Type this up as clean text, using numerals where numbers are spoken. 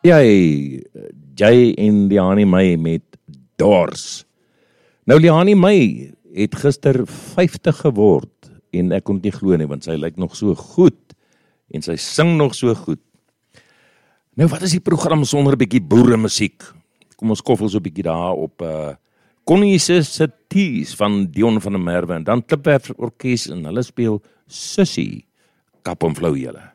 Jay en Liani May met Doors. Nou Liani May het gister 50 geword en ek kon dit nie glo nie, want sy lyk nog so goed en sy sing nog so goed. Nou wat is die program sonder 'n bietjie boere musiek? Kom ons koffel so 'n bietjie daar op Connie se Tees van Dion van der Merwe en dan Klipwerf Orkees en hulle speel Sussie, kap en flou julle.